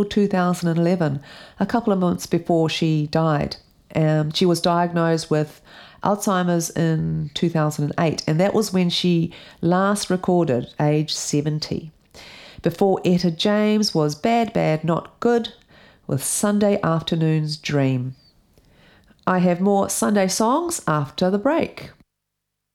2011, a couple of months before she died. She was diagnosed with Alzheimer's in 2008, and that was when she last recorded, age 70. Before Etta James was Bad Bad Not Good with Sunday Afternoon's Dream. I have more Sunday songs after the break.